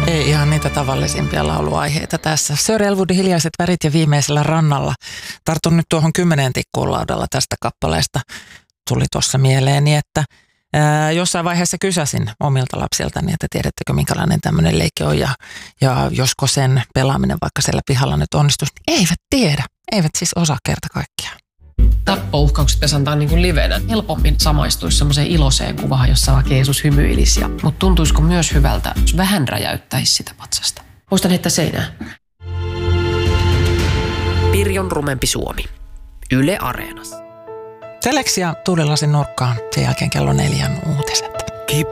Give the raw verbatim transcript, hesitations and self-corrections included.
Ei ihan niitä tavallisimpia lauluaiheita tässä. Sir Elwoodin Hiljaiset värit ja Viimeisellä rannalla. Tartun nyt tuohon kymmeneen tikkuun laudalla tästä kappaleesta. Tuli tuossa mieleeni, että ää, jossain vaiheessa kysäsin omilta lapsiltani, että tiedättekö minkälainen tämmöinen leikki on ja, ja josko sen pelaaminen vaikka siellä pihalla nyt onnistus. Eivät tiedä, eivät siis osaa kerta kaikkiaan. Tappouhkaukset pitäisi antaa niin kuin livenä. Helpommin samaistuisi semmoiseen iloiseen kuvaan, jossa vaikka Jeesus hymyilisi. Mutta tuntuisiko myös hyvältä, jos vähän räjäyttäisi sitä patsasta? Muistan heittää seinään. Pirjon rumempi Suomi. Yle Areenassa. Seleksia Tuulilasin nurkkaan, sen jälkeen kello neljän uutiset.